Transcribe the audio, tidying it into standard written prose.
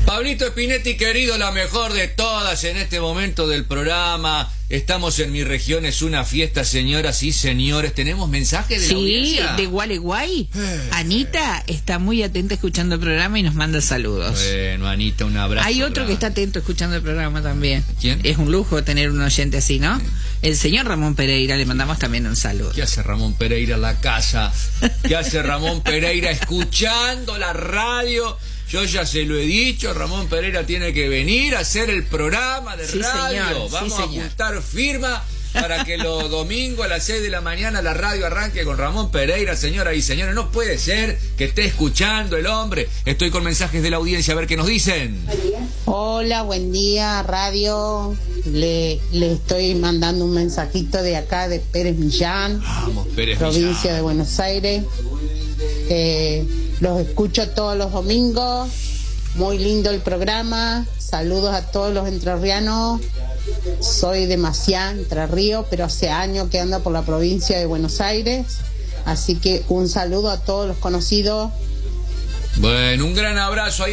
Pablito Spinetti, querido, la mejor de todas en este momento del programa. Estamos en Mi Región es una fiesta, señoras y señores. ¿Tenemos mensajes de la audiencia? Sí, de Gualeguay. Anita está muy atenta escuchando el programa y nos manda saludos. Bueno, Anita, un abrazo. Hay otro que está atento escuchando el programa también. ¿Quién? Es un lujo tener un oyente así, ¿no? El señor Ramón Pereira, le mandamos también un saludo. ¿Qué hace Ramón Pereira en la casa? ¿Qué hace Ramón Pereira escuchando la radio? Yo ya se lo he dicho, Ramón Pereira tiene que venir a hacer el programa de radio. Señor, Vamos sí, a juntar firma para que los domingos a las 6 de la mañana la radio arranque con Ramón Pereira, señoras y señores. No puede ser que esté escuchando el hombre. Estoy con mensajes de la audiencia, a ver qué nos dicen. Hola, buen día, radio. Le estoy mandando un mensajito de acá de Pérez Millán, Vamos, Pérez provincia Millán. de Buenos Aires. Los escucho todos los domingos. Muy lindo el programa. Saludos a todos los entrerrianos. Soy de Maciá, Entre Ríos, pero hace años que ando por la provincia de Buenos Aires. Así que un saludo a todos los conocidos. Bueno, un gran abrazo ahí.